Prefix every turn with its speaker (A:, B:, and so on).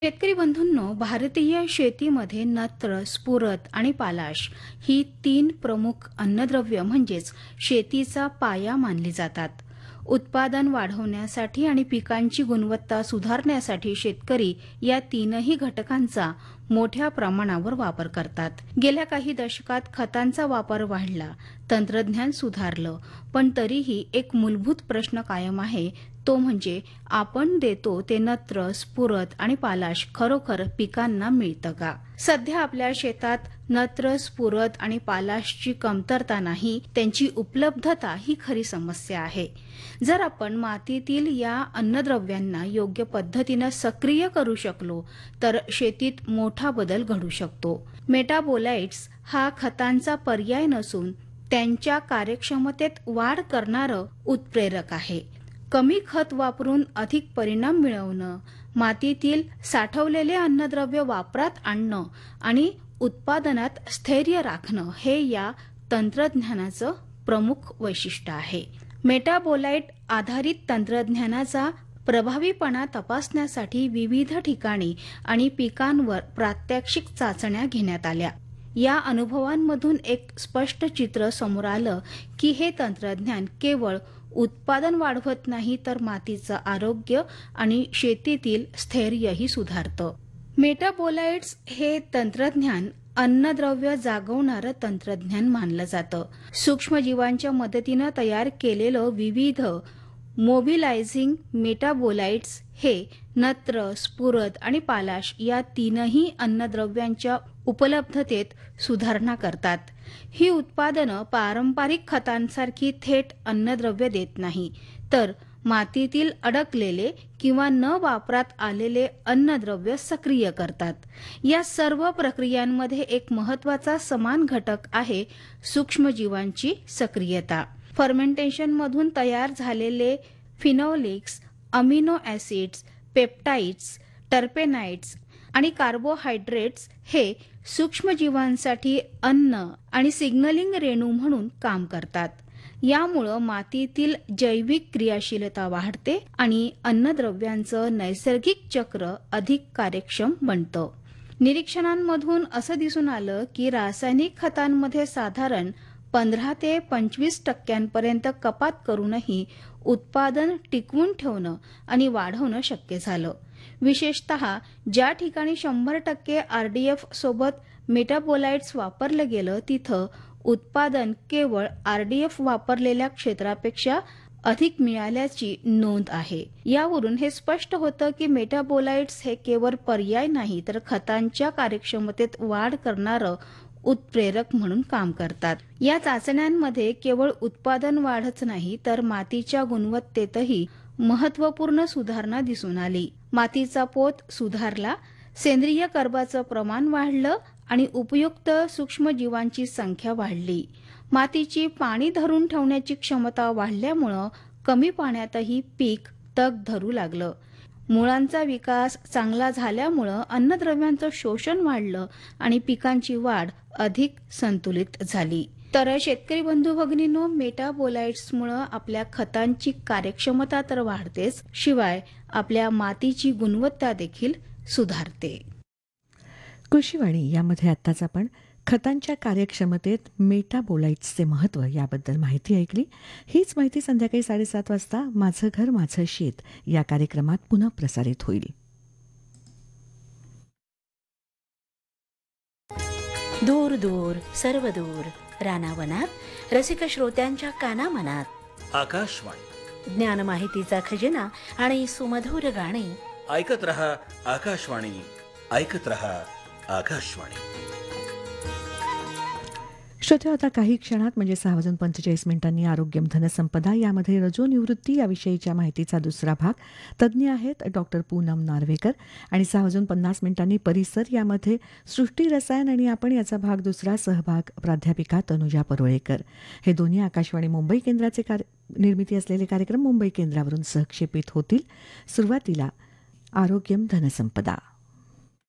A: शेतकरी बंधूंनो, भारतीय शेतीमध्ये नत्र, स्फुरद आणि पालाश ही तीन प्रमुख अन्नद्रव्य म्हणजेच शेतीचा पाया मानली जातात. उत्पादन वाढवण्यासाठी आणि पिकांची गुणवत्ता सुधारण्यासाठी शेतकरी या तीनही घटकांचा मोठ्या प्रमाणावर वापर करतात. गेल्या काही दशकात खतांचा वापर वाढला, तंत्रज्ञान सुधारलं, पण तरीही एक मूलभूत प्रश्न कायम आहे, तो म्हणजे आपण देतो ते नत्र, स्फुरद आणि पालाश खरोखर पिकांना मिळतं का? सध्या आपल्या शेतात नत्र, स्फुरद आणि पालाशची कमतरता नाही, त्यांची उपलब्धता ही खरी समस्या आहे. जर आपण मातीतील या अन्नद्रव्यांना योग्य पद्धतीनं सक्रिय करू शकलो तर शेतीत मोठा बदल घडू शकतो. मेटाबोलाइट्स हा खतांचा पर्याय नसून त्यांच्या कार्यक्षमतेत वाढ करणारं उत्प्रेरक आहे. कमी खत वापरून अधिक परिणाम मिळवणं, मातीतील साठवलेले अन्नद्रव्य वापरात आणणं आणि उत्पादनात स्थैर्य राखणं हे या तंत्रज्ञानाचं प्रमुख वैशिष्ट्य आहे. मेटाबोलाइट आधारित तंत्रज्ञानाचा प्रभावीपणा तपासण्यासाठी विविध ठिकाणी आणि पिकांवर प्रात्यक्षिक चाचण्या घेण्यात आल्या. या अनुभवांमधून एक स्पष्ट चित्र समोर आलं की हे तंत्रज्ञान केवळ उत्पादन वाढवत नाही तर मातीचं आरोग्य आणि शेतीतील स्थैर्यही सुधारतं. मेटाबोलाइट्स हे तंत्रज्ञान अन्नद्रव्य जागवणारं तंत्रज्ञान मानलं जातं. सूक्ष्मजीवांच्या मदतीनं तयार केलेलं विविध मोबिलायझिंग मेटाबोलाइट्स हे नत्र, स्फुरद आणि पालाश या तीनही अन्नद्रव्यांच्या उपलब्धतेत सुधारणा करतात. ही उत्पादनं पारंपरिक खतांसारखी थेट अन्नद्रव्य देत नाही, तर मातीतील अडकलेले किंवा न वापरात आलेले अन्नद्रव्य सक्रिय करतात. या सर्व प्रक्रियांमध्ये एक महत्त्वाचा समान घटक आहे सूक्ष्मजीवांची सक्रियता. फर्मेंटेशनमधून तयार झालेले फिनोलिक्स, अमिनो ॲसिड्स, पेप्टाइड्स, टर्पेनाइड्स आणि कार्बोहायड्रेट्स हे सूक्ष्मजीवांसाठी अन्न आणि सिग्नलिंग रेणू म्हणून काम करतात. यामुळं मातीतील जैविक क्रियाशीलता वाढते आणि अन्नद्रव्यांचं नैसर्गिक चक्र अधिक कार्यक्षम बनतं. निरीक्षणांमधून असं दिसून आलं की रासायनिक खतांमध्ये साधारण 15 ते 25% कपात करूनही उत्पादन टिकवून ठेवणं आणि वाढवणं शक्य झालं. विशेषतः ज्या ठिकाणी 100% आरडीएफ सोबत मेटाबोलाइट्स वापरलं गेलं तिथं उत्पादन केवळ आरडीएफ वापरलेल्या क्षेत्रापेक्षा अधिक मिळाल्याची नोंद आहे. यावरून हे स्पष्ट होतं की मेटाबोलाइट्स हे केवळ पर्याय नाही तर खतांच्या कार्यक्षमतेत वाढ करणारं उत्प्रेरक म्हणून काम करतात. या चाचण्यांमध्ये केवळ उत्पादन वाढच नाही तर मातीच्या गुणवत्तेतही महत्त्वपूर्ण सुधारणा दिसून आली. मातीचा पोत सुधारला, सेंद्रिय कर्बाचं प्रमाण वाढलं आणि उपयुक्त सूक्ष्मजीवांची संख्या वाढली. मातीची पाणी धरून ठेवण्याची क्षमता वाढल्यामुळं कमी पाण्यातही पीक तग धरू लागलं. मुळांचा विकास चांगला झाल्यामुळं अन्नद्रव्यांचं शोषण वाढलं आणि पिकांची वाढ अधिक संतुलित झाली. तर शेतकरी बंधू भगिनींनो, मेटाबोलाइट्समुळं आपल्या खतांची कार्यक्षमता तर वाढतेच, शिवाय आपल्या मातीची गुणवत्ता देखील सुधारते.
B: कृषीवाणी यामध्ये आत्ताच आपण खतांच्या कार्यक्षमतेत मेटाबोलाइट्सचे महत्त्व याबद्दल माहिती ऐकली. हीच माहिती संध्याकाळी 7:30 वाजता माझं घर माझं शेत या कार्यक्रमात पुन्हा प्रसारित होईल.
C: दूर दूर सर्व दूर रानावनात रसिक श्रोत्यांच्या कानामनात
D: आकाशवाणी,
C: ज्ञान माहितीचा खजिना आणि सुमधुर गाणी.
D: ऐकत रहा आकाशवाणी, ऐकत रहा आकाशवाणी.
B: श्रोते, आता काही क्षणात म्हणजे 6:45 आरोग्यम धनसंपदा यामध्ये रजोनिवृत्ती याविषयीच्या माहितीचा दुसरा भाग. तज्ज्ञ आहेत डॉक्टर पूनम नार्वेकर. आणि 6:50 परिसर यामध्ये सृष्टी रसायन आणि आपण याचा भाग दुसरा, सहभाग प्राध्यापिका तनुजा परुळेकर. हे दोन्ही आकाशवाणी मुंबई केंद्राचे निर्मिती असलेले कार्यक्रम मुंबई केंद्रावरून सहक्षेपित होतील. सुरुवातीला आरोग्यम धनसंपदा.